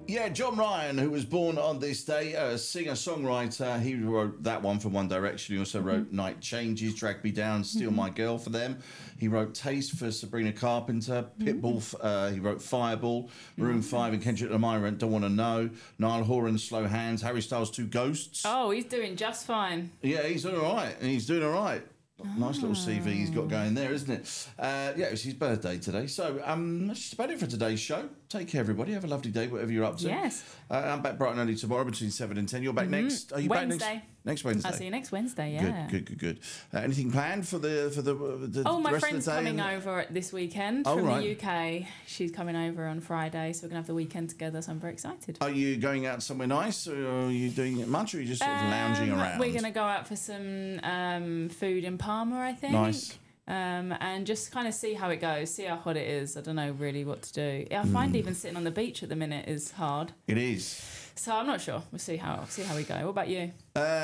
Yeah, John Ryan, who was born on this day, a singer-songwriter. He wrote that one for One Direction. He also wrote Night Changes, Drag Me Down, Steal My Girl for them. He wrote Taste for Sabrina Carpenter, Pitbull. He wrote Fireball, Maroon 5 and Kendrick Lamar and Don't Wanna Know, Niall Horan, Slow Hands, Harry Styles, Two Ghosts. Oh, he's doing just fine. Yeah, he's doing all right. He's doing all right. Nice little CV he's got going there, isn't it? Yeah, it's his birthday today. So that's just about it for today's show. Take care, everybody. Have a lovely day, whatever you're up to. Yes. I'm back bright and early tomorrow between 7 and 10. You're back next... Are you Wednesday. back next Wednesday? I'll see you next Wednesday, yeah. Good. Anything planned for the my rest friend's of the day? coming over this weekend from the UK. She's coming over on Friday, so we're going to have the weekend together, so I'm very excited. Are you going out somewhere nice, or are you doing it much, or are you just sort of lounging around? We're going to go out for some food in Palma, I think. Nice. And just kind of see how it goes, see how hot it is. I don't know really what to do. I find even sitting on the beach at the minute is hard. It is. So I'm not sure. We'll see how we go. What about you?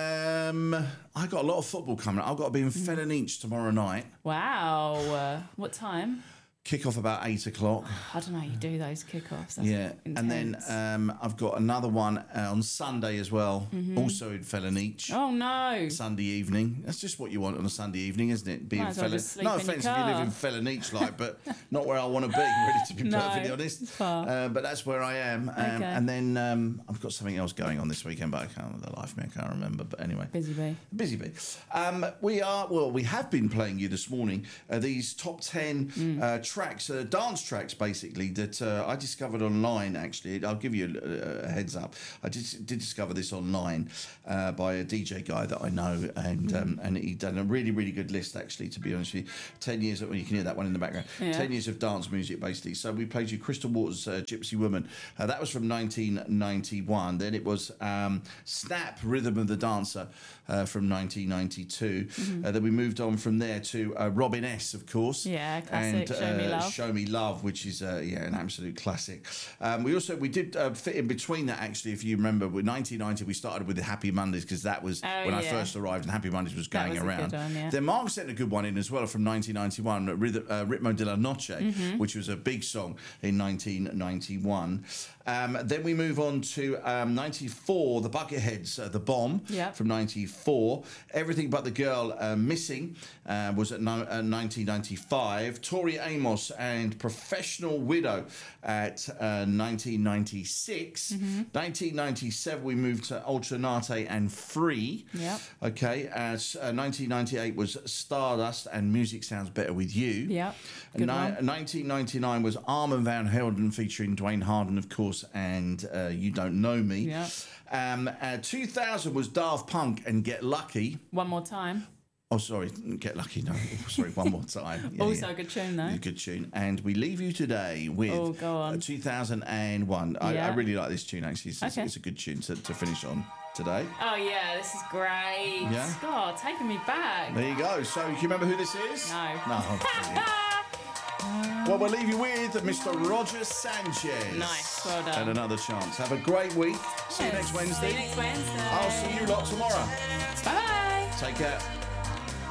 I got a lot of football coming up. I've got to be in Felanitch tomorrow night. Wow. What time? Kick off about 8 o'clock. I don't know how you do those kickoffs. That's intense. And then I've got another one on Sunday as well, also in Felanitch. Oh no! Sunday evening. That's just what you want on a Sunday evening, isn't it? Being Might as well just sleep no in your offence if you car. live in Felanitch, but not where I want to be. Really, to be perfectly honest. It's far. But that's where I am. Okay. And then I've got something else going on this weekend, but I can't. The life of me, I can't remember. But anyway, Busy bee. We have been playing you this morning these top 10 tracks, dance tracks basically that I discovered online. Actually, I'll give you a heads up. I did discover this online by a DJ guy that I know, and he done a really good list actually. To be honest with you, 10 years. Well, you can hear that one in the background. Yeah. 10 years of dance music basically. So we played you Crystal Waters' Gypsy Woman. That was from 1991. Then it was Snap, Rhythm of the Dancer from 1992. Then we moved on from there to Robin S, of course. Yeah, classic. And, Show Me Love. Show Me Love, which is an absolute classic. We did fit in between that actually. If you remember, with 1990 we started with the Happy Mondays because that was when I first arrived and Happy Mondays was going That was around. a good one, yeah. Then Mark sent a good one in as well from 1991, Ritmo de la Noche, which was a big song in 1991. Then we move on to 94, the Bucketheads, The Bomb from 94. Everything But the Girl, Missing was at 1995. Tori Amos and Professional Widow at 1996. 1997 we moved to Ultranate and Free. Yep. Okay, as 1998 was Stardust and Music Sounds Better With You. Yep. Good one. 1999 was Armand Van Helden featuring Dwayne Harden, of course, and You Don't Know Me. Yep. 2000 was Daft Punk and Get Lucky. One more time. Oh, sorry, Get Lucky, no. Sorry, one more time. Also a good tune, though. A good tune. And we leave you today with go on. 2001. I really like this tune, actually. It's a good tune to finish on today. Oh, yeah, this is great. Yeah? God, taking me back. There you go. So, can you remember who this is? No. Well, we'll leave you with Mr. Roger Sanchez. Nice, well done. And Another Chance. Have a great week. See you next Wednesday. See you next Wednesday. I'll see you lot tomorrow. Bye. Take care.